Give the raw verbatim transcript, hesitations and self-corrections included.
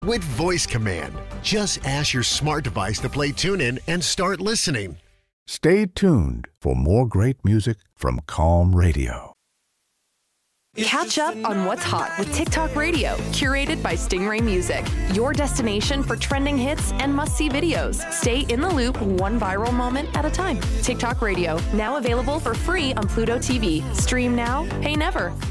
With Voice Command, just ask your smart device to play TuneIn and start listening. Stay tuned for more great music from Calm Radio. Catch up on what's hot with TikTok Radio, curated by Stingray Music. Your destination for trending hits and must-see videos. Stay in the loop one viral moment at a time. TikTok Radio, now available for free on Pluto T V. Stream now, pay never.